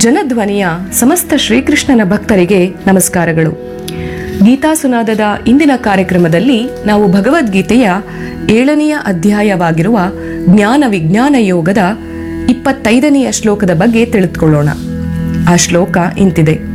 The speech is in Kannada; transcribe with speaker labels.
Speaker 1: ಜನಧ್ವನಿಯ ಸಮಸ್ತ ಶ್ರೀಕೃಷ್ಣನ ಭಕ್ತರಿಗೆ ನಮಸ್ಕಾರಗಳು. ಗೀತಾ ಸುನಾದದ ಇಂದಿನ ಕಾರ್ಯಕ್ರಮದಲ್ಲಿ ನಾವು ಭಗವದ್ಗೀತೆಯ 7ನೆಯ ಅಧ್ಯಾಯವಾಗಿರುವ ಜ್ಞಾನ ವಿಜ್ಞಾನ ಯೋಗದ 25ನೆಯ ಶ್ಲೋಕದ ಬಗ್ಗೆ ತಿಳಿದುಕೊಳ್ಳೋಣ. ಆ ಶ್ಲೋಕ ಇಂತಿದೆ: